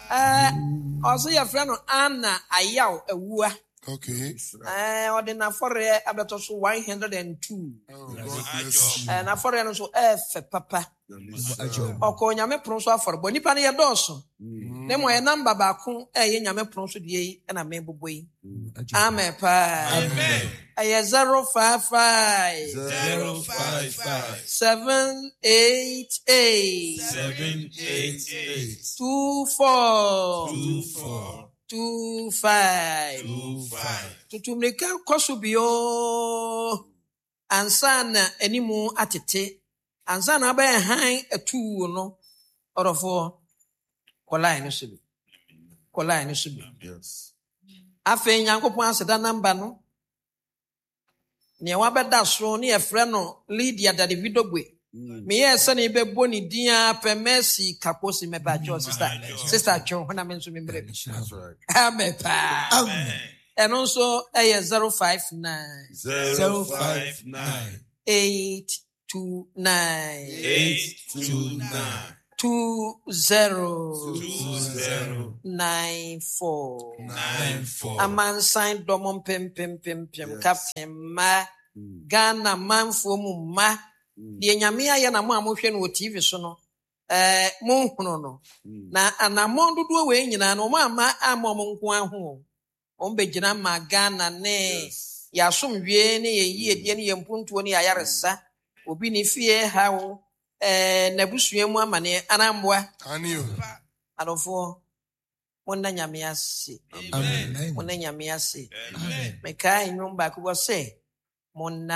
Also your friend Anna Ayaw Ewua. Okay. Ordinary for about 102. God bless you. And I for also F papa. Oko nyame pronso for bonipa ne yedoso. Ne mo ye number ba ko nyame pronso die na me boboyi. Amen pa. Amen. 055 788 24 25 tutumrika kwasubio ansana enimu atete ansana ba han atu no orofo kolai no subi Yes. afen yankopon aseda namba no ne wabeda so ne efre no Lydia Davidogwe me yes na be boni dia permesi kaposi me ba jo sister jo na me nso me mbre. That's right. Amen pa. Amen. And also 059 829 2094 aman sign domon pem captain ma Ghana manfo mu ma de nyame aye na mo amohwe no TV so no mo hunu no na anamon dodo we nyina no mo ama amom nko aho on begina ma Ghana ne ya somwie ne ye die ne yempuntuo ne ayaresa obi ne fie hawo na busua mu amane anamboa Anio. adofo monna nyame ase Amen. monna nyame ase Amen. mekai nyumba ko se monna